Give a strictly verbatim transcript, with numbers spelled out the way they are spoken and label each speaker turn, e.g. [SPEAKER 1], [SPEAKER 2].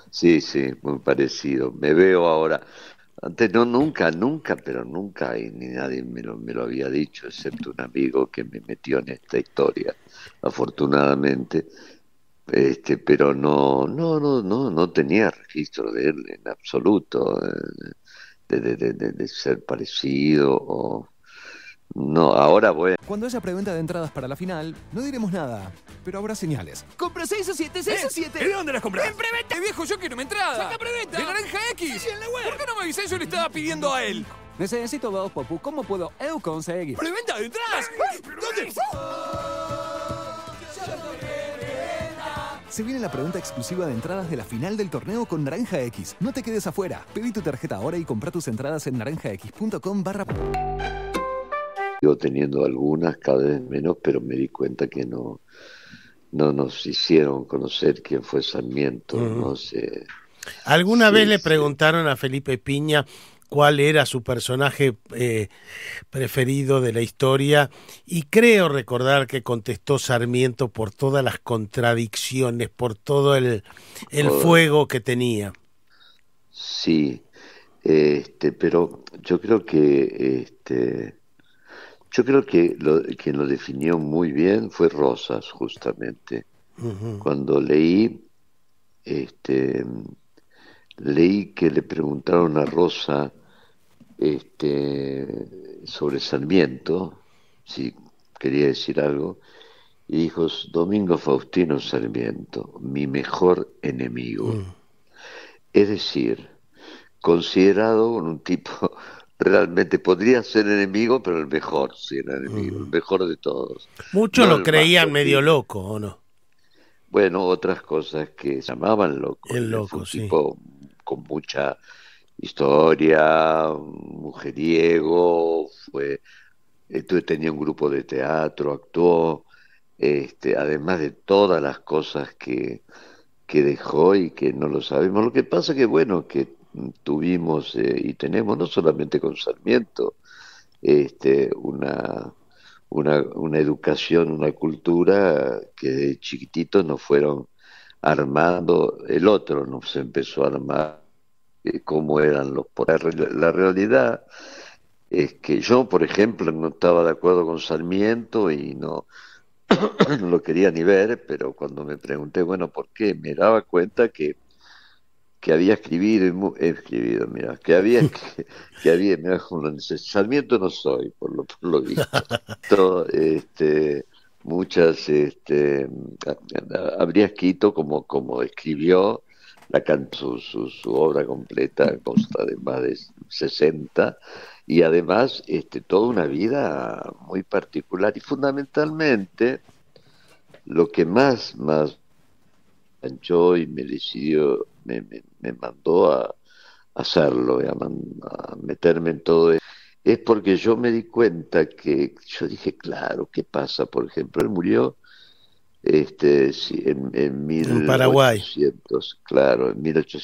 [SPEAKER 1] Sí, sí, muy parecido. Me veo ahora. Antes no, nunca, nunca, pero nunca, y ni nadie me lo, me lo había dicho, excepto un amigo que me metió en esta historia, afortunadamente. Este, pero no, no, no, no, no tenía registro de él en absoluto, eh, de, de, de, de- de ser parecido o no. Ahora voy.
[SPEAKER 2] Cuando haya preventa de entradas para la final, no diremos nada, pero habrá señales.
[SPEAKER 3] Compra seis o siete, seis o siete.
[SPEAKER 4] ¿De dónde las compras?
[SPEAKER 3] En preventa.
[SPEAKER 4] Eh, viejo, yo quiero mi entrada.
[SPEAKER 3] ¡Saca preventa!
[SPEAKER 4] ¡De Naranja X!
[SPEAKER 3] Sí, en la web.
[SPEAKER 4] ¿Por qué no me avisé? Yo le estaba pidiendo a él.
[SPEAKER 2] Necesito dos, Popu. ¿Cómo puedo eu conseguir?
[SPEAKER 4] ¡Preventa de entradas! ¿Dónde?
[SPEAKER 2] Se viene la preventa exclusiva de entradas de la final del torneo con Naranja X. No te quedes afuera. Pedí tu tarjeta ahora y compra tus entradas en naranjax.com barra...
[SPEAKER 1] Sigo teniendo algunas, cada vez menos, pero me di cuenta que no, no nos hicieron conocer quién fue Sarmiento,
[SPEAKER 5] Ujú.
[SPEAKER 1] no sé.
[SPEAKER 5] ¿Alguna
[SPEAKER 1] Sí,
[SPEAKER 5] vez le
[SPEAKER 1] sí.
[SPEAKER 5] preguntaron a Felipe Piña cuál era su personaje eh, preferido de la historia? Y creo recordar que contestó Sarmiento por todas las contradicciones, por todo el, el
[SPEAKER 1] Todo.
[SPEAKER 5] fuego que tenía.
[SPEAKER 1] Sí, este, pero yo creo que este, yo creo que lo, quien lo definió muy bien fue Rosas, justamente.
[SPEAKER 5] Ujú.
[SPEAKER 1] Cuando leí, este, leí que le preguntaron a Rosa, este, sobre Sarmiento, si quería decir algo, y dijo: Domingo Faustino Sarmiento, mi mejor enemigo.
[SPEAKER 5] Mm.
[SPEAKER 1] Es decir, considerado un tipo realmente podría ser enemigo, pero el mejor, sí, era enemigo, el
[SPEAKER 5] Mm.
[SPEAKER 1] mejor de todos.
[SPEAKER 5] Muchos
[SPEAKER 1] No
[SPEAKER 5] lo
[SPEAKER 1] el
[SPEAKER 5] creían
[SPEAKER 1] más
[SPEAKER 5] medio
[SPEAKER 1] posible.
[SPEAKER 5] loco, ¿o no?
[SPEAKER 1] Bueno, otras cosas que se llamaban loco.
[SPEAKER 5] El
[SPEAKER 1] Él fue
[SPEAKER 5] loco,
[SPEAKER 1] un
[SPEAKER 5] sí.
[SPEAKER 1] tipo con mucha historia, mujeriego, fue, entonces tenía un grupo de teatro, actuó, este, además de todas las cosas que, que dejó y que no lo sabemos. Lo que pasa que, bueno, que tuvimos eh, y tenemos, no solamente con Sarmiento, este, una, una, una educación, una cultura que de chiquititos nos fueron armando, el otro nos empezó a armar eh, cómo eran los... La, re- la realidad es que yo, por ejemplo, no estaba de acuerdo con Sarmiento y no, no lo quería ni ver, pero cuando me pregunté, bueno, ¿por qué? Me daba cuenta que, que había escribido, y mu- he escribido, mira, que había, que, que había, mira, como lo neces- Sarmiento no soy, por lo, por lo visto. To- este, muchas, este, a- a- habría escrito como, como escribió la can- su, su, su obra completa, consta de más de sesenta y además este, toda una vida muy particular y fundamentalmente lo que más, más enganchó y me decidió, me, me, me mandó a hacerlo, y a, man- a meterme en todo esto, es porque yo me di cuenta que, yo dije, claro, ¿qué pasa? Por ejemplo, él murió este, sí, en, en
[SPEAKER 5] En Paraguay.
[SPEAKER 1] mil ochocientos, claro, en mil ochocientos